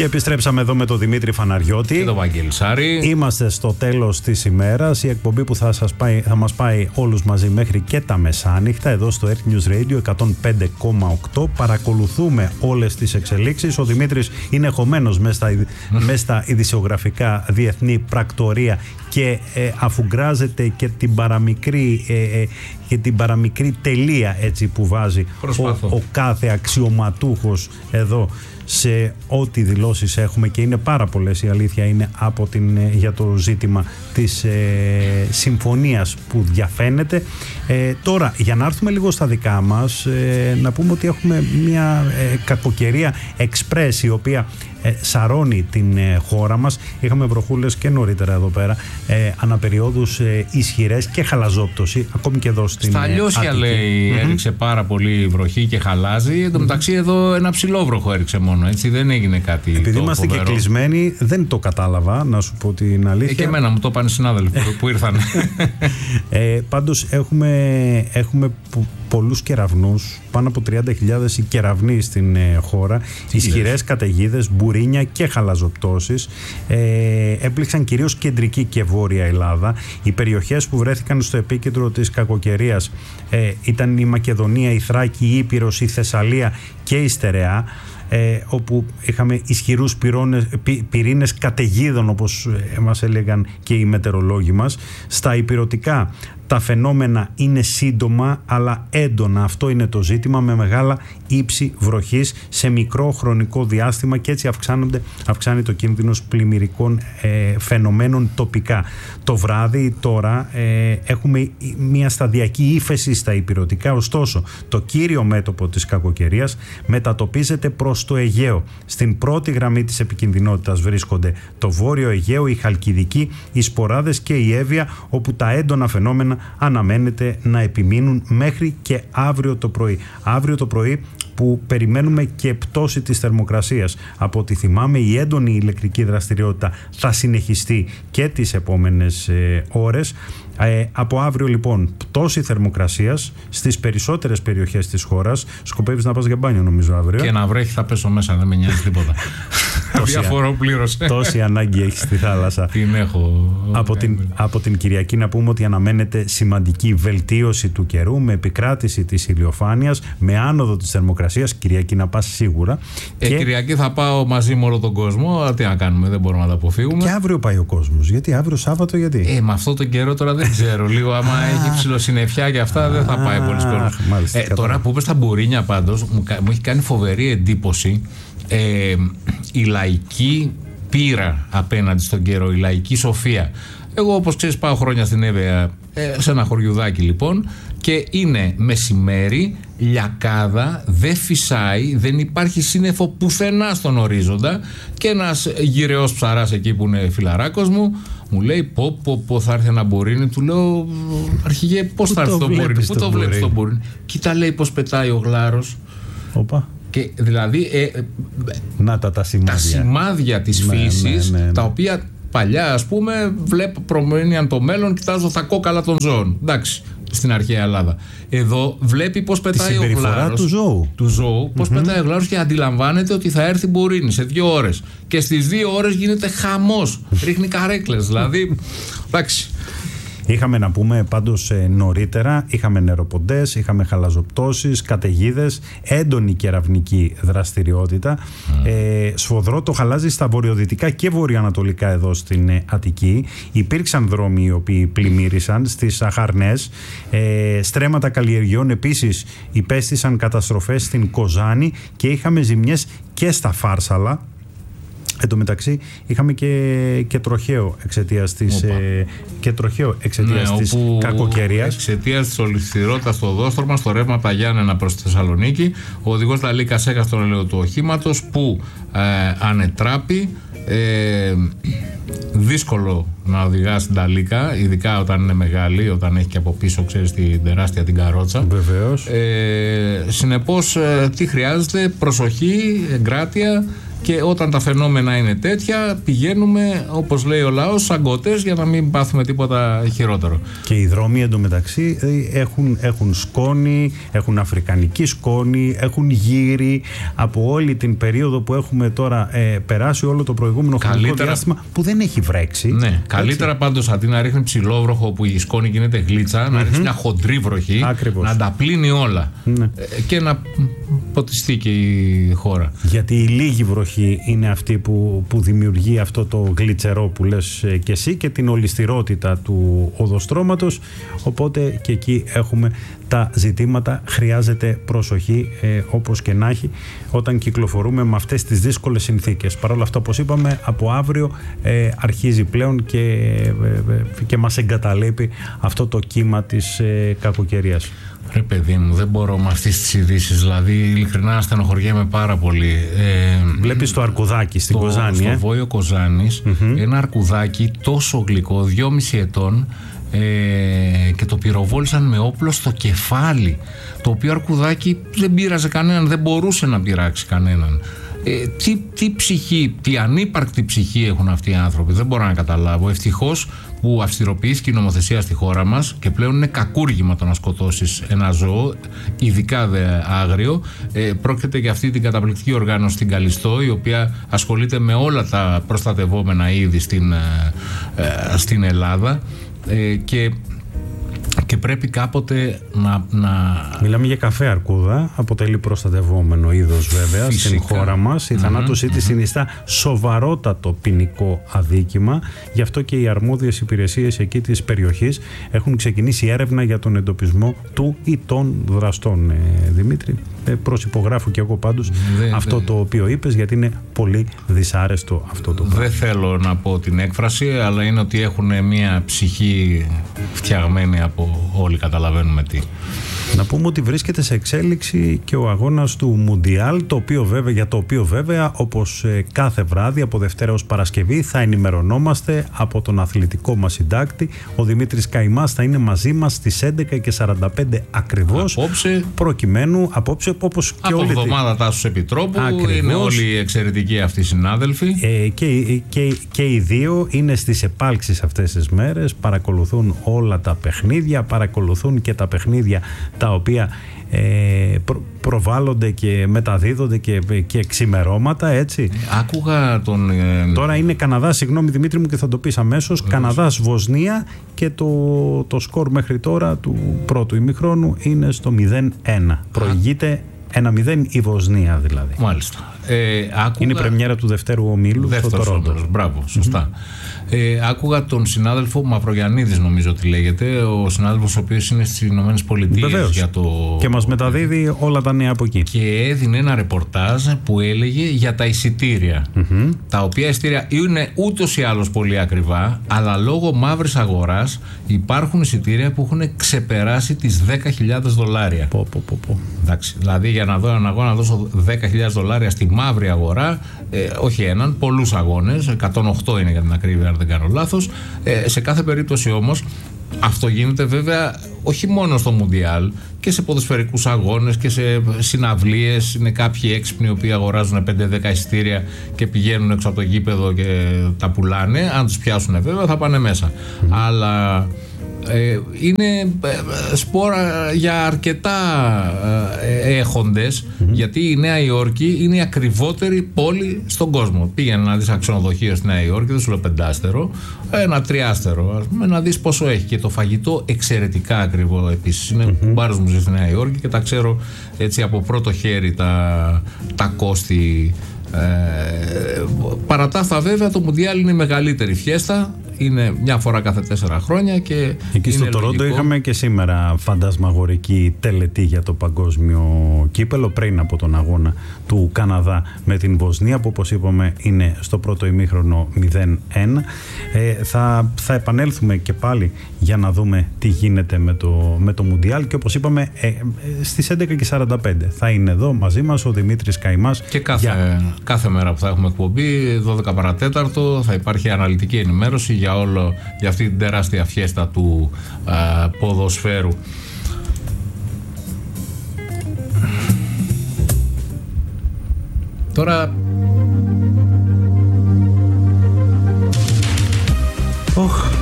Και επιστρέψαμε εδώ με τον Δημήτρη Φαναριώτη και τον Βαγγέλη Σάρη. Είμαστε στο τέλος της ημέρας. Η εκπομπή που θα μας πάει όλους μαζί μέχρι και τα μεσάνυχτα εδώ στο Earth News Radio 105,8. Παρακολουθούμε όλες τις εξελίξεις. Ο Δημήτρης είναι χωμένος μέσα στα ειδησιογραφικά διεθνή πρακτορία και αφουγκράζεται και την παραμικρή τελεία έτσι που βάζει ο κάθε αξιωματούχος εδώ σε ό,τι δηλώσεις έχουμε, και είναι πάρα πολλές, η αλήθεια είναι, για το ζήτημα της συμφωνίας που διαφαίνεται. Τώρα, για να έρθουμε λίγο στα δικά μας, να πούμε ότι έχουμε μια κακοκαιρία εξπρές η οποία σαρώνει την χώρα μας. Είχαμε βροχούλες και νωρίτερα εδώ πέρα, αναπεριόδους ισχυρές και χαλαζόπτωση, ακόμη και εδώ στην Αττική. Στα Λιώσια λέει έριξε πάρα πολύ βροχή και χαλάζει. Εν τω μεταξύ εδώ ένα ψηλό βροχό έριξε μόνο, έτσι, δεν έγινε κάτι. Επειδή είμαστε και κλεισμένοι, δεν το κατάλαβα, να σου πω την αλήθεια. Και εμένα μου το είπαν οι συνάδελφοι που ήρθαν. Πάντως έχουμε πολλούς κεραυνούς, πάνω από 30.000 κεραυνοί στην χώρα, ισχυρές καταιγίδες, μπουρίνια και χαλαζοπτώσεις. Έπληξαν κυρίως κεντρική και βόρεια Ελλάδα. Οι περιοχές που βρέθηκαν στο επίκεντρο της κακοκαιρίας ήταν η Μακεδονία, η Θράκη, η Ήπειρος, η Θεσσαλία και η Στερεά, όπου είχαμε ισχυρούς πυρήνες καταιγίδων, όπως μας έλεγαν και οι μετεωρολόγοι μας. Στα ηπειρωτικά τα φαινόμενα είναι σύντομα αλλά έντονα, αυτό είναι το ζήτημα, με μεγάλα ύψη βροχής σε μικρό χρονικό διάστημα, και έτσι αυξάνει το κίνδυνος πλημμυρικών φαινομένων τοπικά. Το βράδυ τώρα έχουμε μια σταδιακή ύφεση στα ηπειρωτικά, ωστόσο το κύριο μέτωπο της κακοκαιρίας μετατοπίζεται προς το Αιγαίο. Στην πρώτη γραμμή της επικινδυνότητας βρίσκονται το Βόρειο Αιγαίο, η Χαλκιδική, οι Σποράδες και η Εύβοια, όπου τα έντονα φαινόμενα αναμένεται να επιμείνουν μέχρι και αύριο το πρωί. Αύριο το πρωί που περιμένουμε και πτώση της θερμοκρασίας. Από ό,τι θυμάμαι, η έντονη ηλεκτρική δραστηριότητα θα συνεχιστεί και τις επόμενες ώρες. Από αύριο λοιπόν πτώση θερμοκρασίας στις περισσότερες περιοχές της χώρας. Σκοπεύεις να πας για μπάνιο νομίζω αύριο? Και να βρέχει θα πέσω μέσα, δεν με νοιάζει τίποτα. Διαφορό πλήρωσε. Τόση ανάγκη έχει στη θάλασσα. Την έχω. Από την Κυριακή να πούμε ότι αναμένεται σημαντική βελτίωση του καιρού, με επικράτηση της ηλιοφάνειας, με άνοδο της θερμοκρασίας. Κυριακή να πας σίγουρα. Κυριακή θα πάω μαζί με όλο τον κόσμο. Τι να κάνουμε, δεν μπορούμε να τα αποφύγουμε. Και αύριο πάει ο κόσμος. Γιατί αύριο Σάββατο, γιατί? Με αυτόν τον καιρό τώρα δεν ξέρω. Λίγο άμα έχει ψιλοσυννεφιά και αυτά δεν θα πάει πολλοί κόσμος. Τώρα που είπες τα μπουρίνια, πάντως μου έχει κάνει φοβερή εντύπωση η λαϊκή πείρα απέναντι στον καιρό, η λαϊκή σοφία. Εγώ, όπως ξέρεις, πάω χρόνια στην Εύβοια, σε ένα χωριουδάκι λοιπόν, και είναι μεσημέρι, λιακάδα, δεν φυσάει, δεν υπάρχει σύννεφο πουθενά στον ορίζοντα, και ένας γυρεός ψαράς εκεί που είναι φιλαράκος μου λέει πω θα έρθει ένα μπουρίνι. Του λέω, αρχηγέ, πώς θα έρθει το μπουρίνι, πού το βλέπεις το μπουρίνι? Κοίτα, λέει, πως πετάει ο γλάρος. Οπα. Και δηλαδή τα σημάδια της φύσης, τα οποία παλιά, ας πούμε, προμένιαν το μέλλον, κοιτάζω τα κόκαλα των ζώων. Εντάξει, στην αρχαία Ελλάδα. Εδώ βλέπει πώς πετάει ο γλάρος του ζώου, πώς πετάει ο γλάρος, και αντιλαμβάνεται ότι θα έρθει μπουρίνι σε 2 ώρες. Και στις 2 ώρες γίνεται χαμός. Ρίχνει καρέκλες, δηλαδή. Εντάξει. Είχαμε, να πούμε, πάντως νωρίτερα, είχαμε νεροποντές, είχαμε χαλαζοπτώσεις, καταιγίδες, έντονη κεραυνική δραστηριότητα. Σφοδρό το χαλάζι στα βορειοδυτικά και βορειοανατολικά εδώ στην Αττική. Υπήρξαν δρόμοι οι οποίοι πλημμύρισαν στις Αχαρνές. Στρέμματα καλλιεργειών επίσης υπέστησαν καταστροφές στην Κοζάνη, και είχαμε ζημιές και στα Φάρσαλα. Εν τω μεταξύ είχαμε και τροχαίο εξαιτίας της κακοκαιρίας. Εξαιτίας της ολισθηρότητας στο οδόστρωμα, στο ρεύμα από τα Γιάννενα προς τη Θεσσαλονίκη, ο οδηγός Λαλίκας έχασε τον ελαιό του οχήματος, που ανετράπη. Δύσκολο να οδηγάς στην Ταλίκα, ειδικά όταν είναι μεγάλη, όταν έχει και από πίσω, ξέρεις, την τεράστια την καρότσα. Βεβαίως. Συνεπώς, τι χρειάζεται? Προσοχή, εγκράτεια και όταν τα φαινόμενα είναι τέτοια πηγαίνουμε, όπως λέει ο λαός, σαν γκότες για να μην πάθουμε τίποτα χειρότερο. Και οι δρόμοι εντωμεταξύ έχουν σκόνη, έχουν αφρικανική σκόνη, έχουν γύρι από όλη την περίοδο που έχουμε τώρα περάσει, όλο το προηγούμενο χρονικό διάστημα που δεν έχει βρέξει. Ναι, καλύτερα πάντως αντί να ρίχνει ψηλόβροχο που η σκόνη γίνεται γλίτσα, να ρίχνει μια χοντρή βροχή, ακριβώς, να τα πλύνει όλα, ναι, και να ποτιστεί και η χώρα. Γιατί η λίγη βροχή είναι αυτή που δημιουργεί αυτό το γλιτσερό που λες και εσύ και την ολισθηρότητα του οδοστρώματος, οπότε και εκεί έχουμε τα ζητήματα. Χρειάζεται προσοχή όπως και να έχει όταν κυκλοφορούμε με αυτές τις δύσκολες συνθήκες. Παρ' όλα αυτά, όπως είπαμε, από αύριο αρχίζει πλέον και μας εγκαταλείπει αυτό το κύμα της κακοκαιρίας. Ρε παιδί μου, δεν μπορώ με αυτές τις ειδήσεις, δηλαδή ειλικρινά στενοχωριέμαι πάρα πολύ. Βλέπεις το αρκουδάκι στην Κοζάνη. Στο Βόιο Κοζάνης, ένα αρκουδάκι τόσο γλυκό, 2,5 ετών, και το πυροβόλησαν με όπλο στο κεφάλι, το οποίο αρκουδάκι δεν πείραζε κανέναν, δεν μπορούσε να πειράξει κανέναν. Τι ψυχή, τι ανύπαρκτη ψυχή έχουν αυτοί οι άνθρωποι, δεν μπορώ να καταλάβω. Ευτυχώς που αυστηροποιήθηκε η νομοθεσία στη χώρα μας και πλέον είναι κακούργημα το να σκοτώσεις ένα ζώο, ειδικά δε άγριο. Πρόκειται για αυτή την καταπληκτική οργάνωση στην Καλιστό, η οποία ασχολείται με όλα τα προστατευόμενα είδη στην Ελλάδα, και πρέπει κάποτε να... Μιλάμε για καφέ αρκούδα, αποτελεί προστατευόμενο είδος βέβαια. Φυσικά. Στην χώρα μας η θανάτωσή της συνιστά σοβαρότατο ποινικό αδίκημα. Γι' αυτό και οι αρμόδιες υπηρεσίες εκεί της περιοχής έχουν ξεκινήσει έρευνα για τον εντοπισμό του ή των δραστών. Δημήτρη, προσυπογράφω και εγώ πάντως αυτό το οποίο είπες, γιατί είναι πολύ δυσάρεστο αυτό το πράγμα. Δεν θέλω να πω την έκφραση, αλλά είναι ότι έχουν μια ψυχή φτιαγμένη από όλοι καταλαβαίνουμε τι. Να πούμε ότι βρίσκεται σε εξέλιξη και ο αγώνας του Μουντιάλ, για το οποίο βέβαια όπως κάθε βράδυ από Δευτέρα ως Παρασκευή θα ενημερωνόμαστε από τον αθλητικό μας συντάκτη. Ο Δημήτρης Καϊμάς θα είναι μαζί μας στις 11:45 ακριβώς. Απόψε όπως και από εβδομάδα Τάσους Επιτρόπου. Ακριβώς. Είναι όλοι οι εξαιρετικοί αυτοί οι συνάδελφοι. Και οι δύο είναι στις επάλξεις αυτές τις μέρες, παρακολουθούν όλα τα παιχνίδια, παρακολουθούν και τα παιχνίδια τα οποία προβάλλονται και μεταδίδονται και ξημερώματα, έτσι. Άκουγα τον... Τώρα είναι Καναδά, συγγνώμη Δημήτρη μου και θα το πεις αμέσως, Καναδάς-Βοσνία, και το σκορ μέχρι τώρα του πρώτου ημιχρόνου είναι στο 0-1. Προηγείται 1-0 η Βοσνία δηλαδή. Μάλιστα. Είναι η πρεμιέρα του δευτέρου ομίλου στο Τορόντο. Μπράβο, σωστά. Άκουγα τον συνάδελφο Μαυρογιαννίδης, νομίζω ότι λέγεται, ο συνάδελφος ο οποίος είναι στις Ηνωμένες Πολιτείες για το... και μας μεταδίδει όλα τα νέα από εκεί. Και έδινε ένα ρεπορτάζ που έλεγε για τα εισιτήρια, τα οποία εισιτήρια είναι ούτως ή άλλως πολύ ακριβά, αλλά λόγω μαύρης αγοράς υπάρχουν εισιτήρια που έχουν ξεπεράσει τις $10,000. Εντάξει, δηλαδή για να δω έναν αγώνα να δώσω $10,000 στη μαύρη αγορά, όχι έναν, πολλούς αγώνες, 108 είναι για την ακρίβεια αν δεν κάνω λάθος. Σε κάθε περίπτωση όμως αυτό γίνεται βέβαια όχι μόνο στο Μουντιάλ, και σε ποδοσφαιρικούς αγώνες και σε συναυλίες. Είναι κάποιοι έξυπνοι οι οποίοι αγοράζουν 5-10 εισιτήρια και πηγαίνουν έξω από το γήπεδο και τα πουλάνε. Αν τους πιάσουν βέβαια θα πάνε μέσα. Αλλά είναι σπόρα για αρκετά έχοντες, γιατί η Νέα Υόρκη είναι η ακριβότερη πόλη στον κόσμο. Πήγαινε να δεις ένα ξενοδοχείο στη Νέα Υόρκη, δεν σου λέω 5άστερο, ένα 3άστερο, ας πούμε, να δεις πόσο έχει. Και το φαγητό εξαιρετικά ακριβό επίσης. Είναι μπάρος μου στη Νέα Υόρκη και τα ξέρω έτσι από πρώτο χέρι τα κόστη. Παρά τα αυτά βέβαια το Μουντιάλ είναι η μεγαλύτερη φιέστα. Είναι μια φορά κάθε 4 χρόνια και εκεί στο Τορόντο είχαμε και σήμερα φαντασμαγορική τελετή για το παγκόσμιο κύπελο πριν από τον αγώνα του Καναδά με την Βοσνία, που όπως είπαμε είναι στο πρώτο ημίχρονο 0-1. Θα επανέλθουμε και πάλι για να δούμε τι γίνεται με το Μουντιάλ, και όπως είπαμε στις 11:45 θα είναι εδώ μαζί μας ο Δημήτρης Καϊμάς. Και κάθε μέρα που θα έχουμε εκπομπή 12 παρατέταρτο θα υπάρχει αναλυτική ενημέρωση για αυτή την τεράστια φιέστα του ποδοσφαίρου. Τώρα Oh.